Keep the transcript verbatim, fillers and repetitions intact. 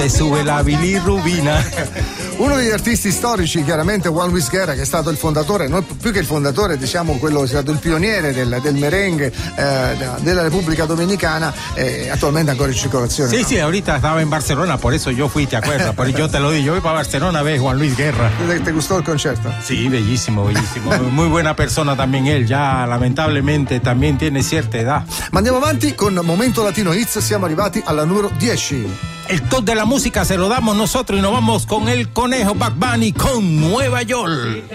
e sube la bilirrubina. Uno degli artisti storici, chiaramente Juan Luis Guerra, che è stato il fondatore, non più che il fondatore, diciamo quello che è stato il pioniere del, del merengue eh, della Repubblica Dominicana, eh, attualmente ancora in circolazione. Sí, ¿no? sí, ahorita estaba en Barcelona, por eso yo fui, ¿te acuerdas? Por yo te lo digo, yo voy para Barcelona a ver Juan Luis Guerra. ¿Te, te gustó el concerto? Sí, bellísimo, bellísimo. Muy buena persona también él, ya lamentablemente también tiene cierta edad. Ma andiamo avanti con Momento Latino Hits, siamo arrivati alla numero dieci. El top de la música se lo damos nosotros y nos vamos con el conejo Bad Bunny con Nueva York.